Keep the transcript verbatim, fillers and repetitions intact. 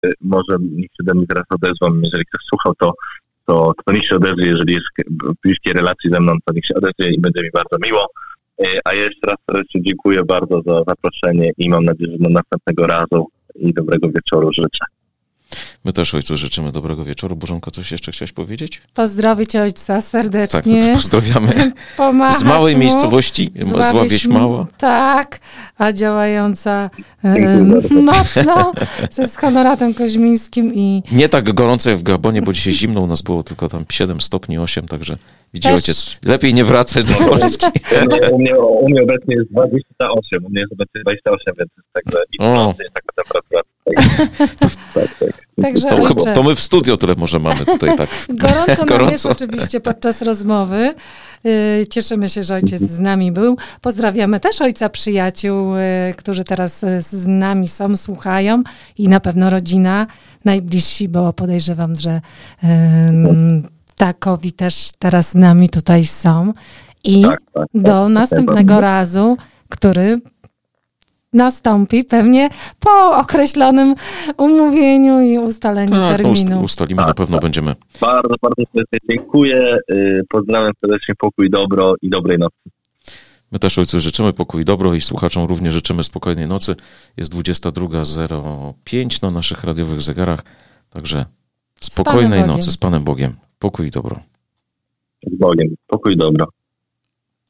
może niech się do mnie teraz odezwą, jeżeli ktoś słuchał, to, to, to niech się odezwie, jeżeli jest w bliskiej relacji ze mną, to niech się odezwie i będzie mi bardzo miło. A ja jeszcze raz serdecznie dziękuję bardzo za zaproszenie i mam nadzieję, że do następnego razu i dobrego wieczoru życzę. My też ojcu życzymy dobrego wieczoru. Bożenko, coś jeszcze chciałaś powiedzieć? Pozdrowić ojca serdecznie. Tak, pozdrawiamy. Pomachać z małej mu, miejscowości, zła wieś mała. Tak, a działająca e, mocno ze z Honoratem Koźmińskim. I nie tak gorąco jak w Gabonie, bo dzisiaj zimno u nas było, tylko tam siedem stopni, osiem, także widzi też... ojciec, lepiej nie wracać do Polski. U mnie, u mnie obecnie jest dwadzieścia osiem, u mnie jest obecnie dwadzieścia osiem, więc także i w nocy jest taka temperatura. Tak, tak. Także to, chyba, to my w studio tyle może mamy tutaj tak. Gorąco nam jest oczywiście podczas rozmowy. Yy, cieszymy się, że ojciec z nami był. Pozdrawiamy też ojca przyjaciół, yy, którzy teraz z nami są, słuchają i na pewno rodzina, najbliżsi, bo podejrzewam, że yy, takowi też teraz z nami tutaj są. I tak, tak, tak, do tak, następnego tak, razu, który nastąpi pewnie po określonym umówieniu i ustaleniu tak, terminu. Ust- ustalimy, tak, na pewno tak. będziemy. Bardzo, bardzo serdecznie dziękuję. Pozdrawiam serdecznie, pokój, dobro i dobrej nocy. My też ojcu życzymy pokój, dobro i słuchaczom również życzymy spokojnej nocy. Jest dwudziesta druga zero pięć na naszych radiowych zegarach, także spokojnej nocy z Panem Bogiem. Pokój i dobro. Z Bogiem. Pokój i dobro.